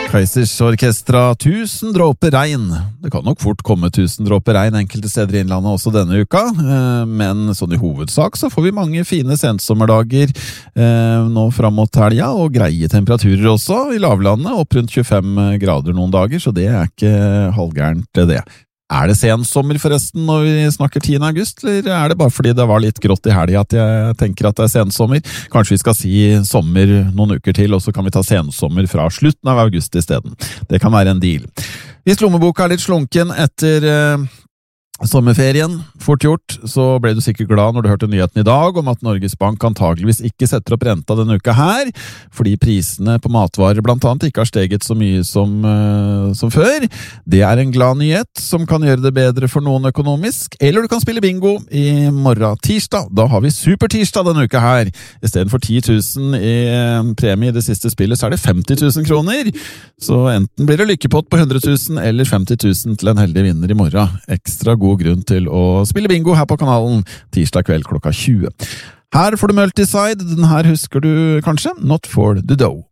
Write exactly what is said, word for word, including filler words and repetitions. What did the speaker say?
Kaizers Orkestra, tusen dråper regn. Det kan nok fort komme tusen dråper regn enkelte steder i Innlandet også denne uka, men sånn i hovedsak så får vi mange fine sensommerdager nå frem mot helga, og greie temperaturer også i lavlandet, opp rundt tjuefem grader noen dager, så det er ikke halvgærent det. Er det sensommer forresten når vi snakker tiende august, eller er det bare fordi det var litt grått i helga at jeg tenker at det er sensommer? Kanskje vi skal si sommer noen uker til, og så kan vi ta sensommer fra slutten av august i stedet. Det kan være en deal. Hvis lommeboka er litt slunken etter eh, sommerferien, fort gjort, så ble du sikkert glad når du hørte nyheten i dag om at Norges Bank antageligvis ikke setter opp renta denne uka her, fordi prisene på matvarer blant annet ikke har steget så mye som, uh, som før. Det er en glad nyhet som kan gjøre det bedre for noen økonomisk, eller du kan spille bingo i morgen tirsdag. Da har vi supertirsdag denne uka her. I stedet for ti tusen i premie i det siste spillet, så er det femti tusen kroner. Så enten blir det lykkepott på hundre tusen eller femti tusen til en heldig vinner i morgen. Ekstra god grunn til å spille bingo her på kanalen tirsdag kveld klokka tjue. Her får du Multiside, den her husker du kanskje, Not for the Dough.